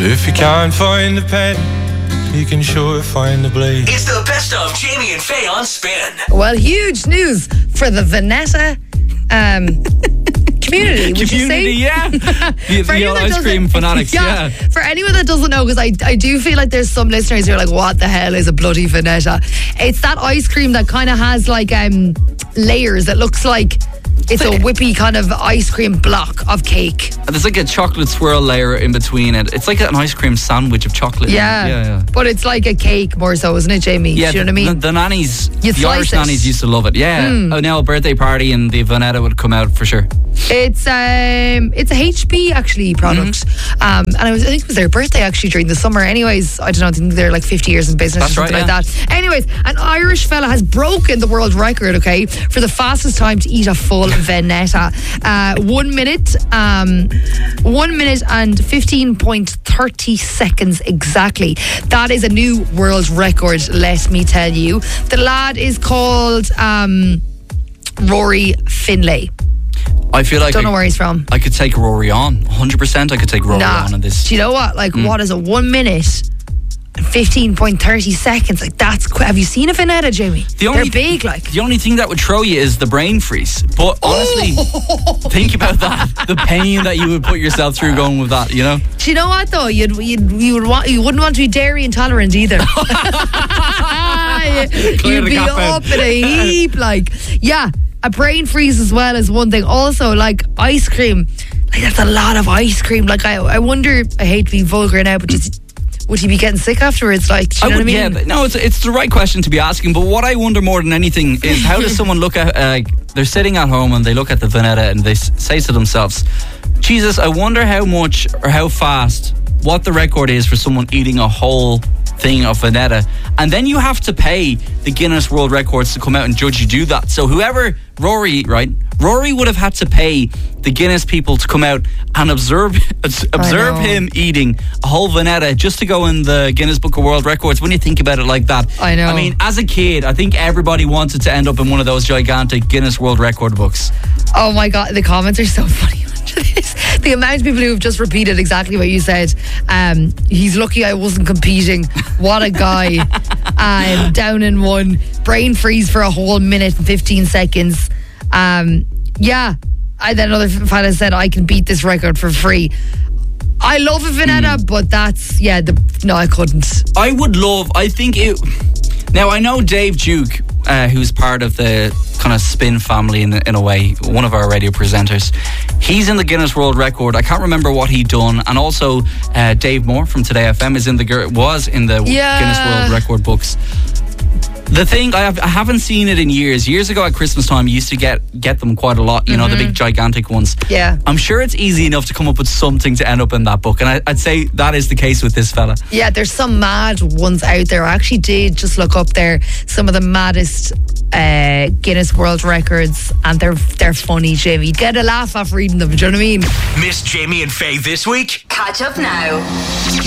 if you can't find the pen, you can sure find the blade. It's the best of Jamie and Faye on Spin. Well, huge news for the Vanetta community, would you say? Yeah. The old ice cream fanatics, yeah. For anyone that doesn't know, because I do feel like there's some listeners who are like, what the hell is a bloody Vanetta? It's that ice cream that kind of has like layers. It looks like it's a whippy kind of ice cream block of cake. There's like a chocolate swirl layer in between it. It's like an ice cream sandwich of chocolate. Yeah. But it's like a cake more so, isn't it, Jamie? Yeah, Do you know what I mean? The nannies, You the slice Irish it. nannies used to love it. Yeah. Now a birthday party and the Vanetta would come out for sure. It's a HP actually product, and I think it was their birthday actually during the summer. Anyways, I don't know. I think they're like 50 years in business That's or something right, like that. Anyways, an Irish fella has broken the world record. Okay, for the fastest time to eat a full Vanetta. 1 minute, 1 minute and 15.30 seconds exactly. That is a new world record. Let me tell you. The lad is called Rory Finlay. I feel like Don't know where he's from. I could take Rory on. 100% I could take Rory on in this. Do you know what? Like, what is it? 1 minute and 15.30 seconds? Like, that's quick. Have you seen a Vanetta, Jamie? They're big, like. The only thing that would throw you is the brain freeze. But honestly, think about that. The pain that you would put yourself through going with that, you know? Do you know what, though? You wouldn't want to be dairy intolerant either. You'd be up in a heap, like. Yeah. A brain freeze as well is one thing. Also, like ice cream, like that's a lot of ice cream. Like I wonder. I hate to be vulgar now, but would he be getting sick afterwards? Like, do you know what I mean? Yeah, no, it's the right question to be asking. But what I wonder more than anything is how does someone look at? They're sitting at home and they look at the Vanetta and they say to themselves, "Jesus, I wonder how much or how fast what the record is for someone eating a whole thing of Vanetta." And then you have to pay the Guinness World Records to come out and judge you do that. So whoever, Rory would have had to pay the Guinness people to come out and observe him eating a whole Vanetta just to go in the Guinness Book of World Records. When you think about it like that, I know. I mean, as a kid, I think everybody wanted to end up in one of those gigantic Guinness World Record books. Oh my God, the comments are so funny under this. The amount of people who have just repeated exactly what you said. He's lucky I wasn't competing. What a guy. Down in one. Brain freeze for a whole minute and 15 seconds. Yeah. Then another fella said, I can beat this record for free. I love a Vanetta, but that's, no, I couldn't. Now, I know Dave Duke, who's part of the kind of Spin family in a way, one of our radio presenters. He's in the Guinness World Record. I can't remember what he'd done. And also, Dave Moore from Today FM was in the Guinness World Record books. The thing, I haven't seen it in years. Years ago at Christmas time, you used to get them quite a lot, you know, the big gigantic ones. Yeah. I'm sure it's easy enough to come up with something to end up in that book. And I'd say that is the case with this fella. Yeah, there's some mad ones out there. I actually did just look up there some of the maddest Guinness World Records, and they're funny, Jamie. You'd get a laugh off reading them, do you know what I mean? Miss Jamie and Faye this week? Catch up now.